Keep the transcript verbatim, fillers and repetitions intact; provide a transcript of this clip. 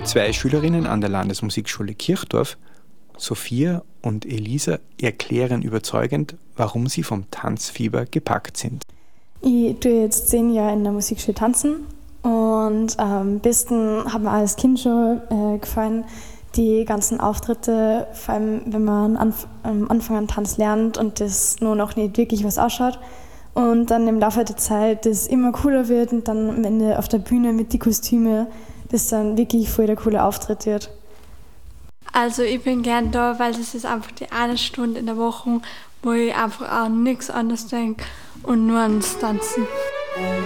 Zwei Schülerinnen an der Landesmusikschule Kirchdorf, Sophia und Elisa, erklären überzeugend, warum sie vom Tanzfieber gepackt sind. Ich tue jetzt zehn Jahre in der Musikschule tanzen und am besten hat mir als Kind schon äh, gefallen, die ganzen Auftritte, vor allem wenn man anf- am Anfang an Tanz lernt und das nur noch nicht wirklich was ausschaut. Und dann im Laufe der Zeit das immer cooler wird und dann am Ende auf der Bühne mit den Kostümen, das dann wirklich voll der coole Auftritt wird. Also ich bin gern da, weil das ist einfach die eine Stunde in der Woche, wo ich einfach auch nichts anderes denke und nur ans Tanzen.